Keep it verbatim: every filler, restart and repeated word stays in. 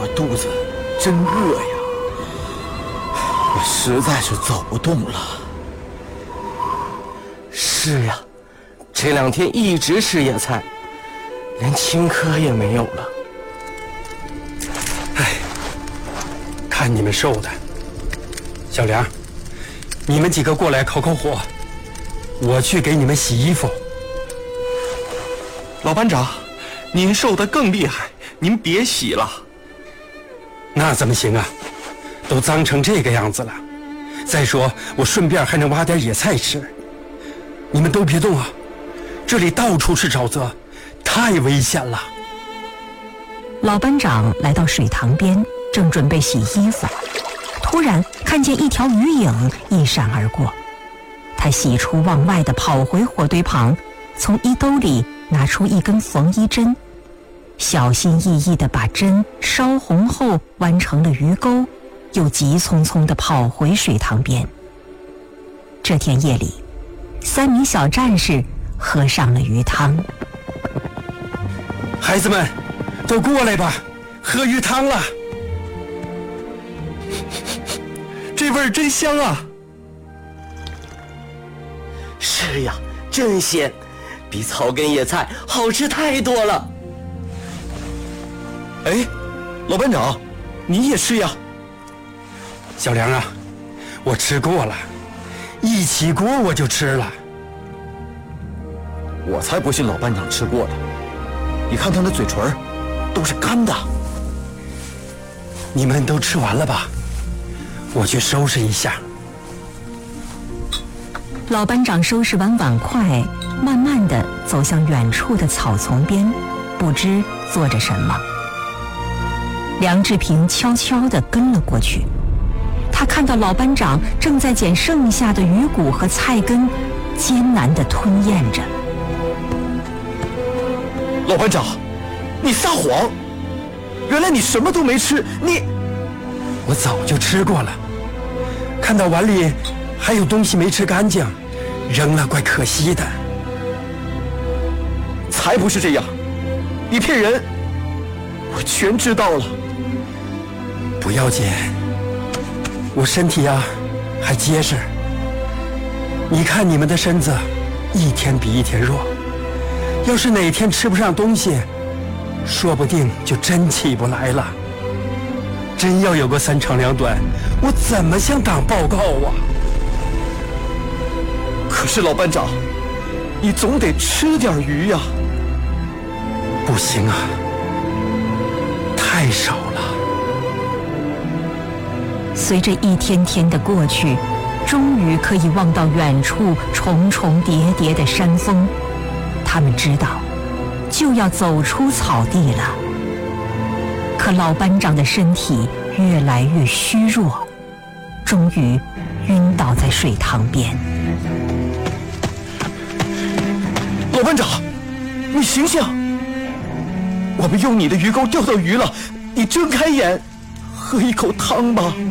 我肚子真饿呀，我实在是走不动了。 是呀，这两天一直吃野菜，连青稞也没有了。 哎，看你们瘦的。小梁，你们几个过来烤烤火，我去给你们洗衣服。 老班长，您瘦得更厉害，您别洗了。 那怎么行啊？都脏成这个样子了。再说我顺便还能挖点野菜吃。你们都别动啊，这里到处是沼泽，太危险了。 老班长来到水塘边，正准备洗衣服，突然看见一条鱼影一闪而过。他喜出望外地跑回火堆旁，从衣兜里拿出一根缝衣针，小心翼翼地把针烧红后弯成了鱼钩，又急匆匆地跑回水塘边。这天夜里，三名小战士喝上了鱼汤。 孩子们，都过来吧，喝鱼汤了。 这味儿真香啊！ 是呀，真鲜，比草根野菜好吃太多了。 哎，老班长，你也吃呀？ 小梁啊，我吃过了，一起锅我就吃了。 我才不信老班长吃过的，你看他那嘴唇都是干的。 你们都吃完了吧？我去收拾一下。 老班长收拾完碗筷，慢慢地走向远处的草丛边，不知做着什么。梁志平悄悄地跟了过去，他看到老班长正在捡剩下的鱼骨和菜根，艰难地吞咽着。 老班长，你撒谎！原来你什么都没吃，你…… 我早就吃过了，看到碗里还有东西没吃干净，扔了怪可惜的。 才不是这样，你骗人！我全知道了。 不要紧，我身体啊还结实。你看你们的身子一天比一天弱，要是哪天吃不上东西，说不定就真起不来了。真要有个三长两短，我怎么向党报告啊？ 可是老班长，你总得吃点鱼呀。 不行啊，太少了。 随着一天天的过去，终于可以望到远处重重叠叠的山峰。他们知道，就要走出草地了。可老班长的身体越来越虚弱，终于晕倒在水塘边。 老班长，你醒醒！我们用你的鱼钩钓到鱼了，你睁开眼，喝一口汤吧。